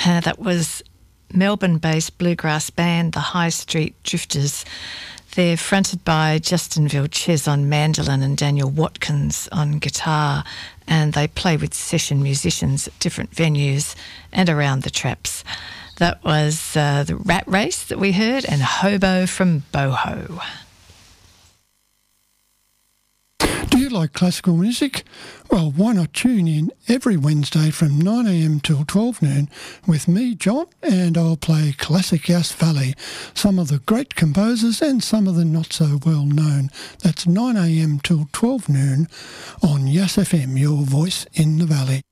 That was Melbourne-based bluegrass band, the High Street Drifters. They're fronted by Justin Vilches on mandolin and Daniel Watkins on guitar, and they play with session musicians at different venues and around the traps. That was the Rat Race that we heard, and Hobo from Boho. Do you like classical music? Well, why not tune in every Wednesday from 9am till 12 noon with me, John, and I'll play classic Yass Valley, some of the great composers and some of the not so well known. That's 9am till 12 noon on Yass FM, your voice in the valley.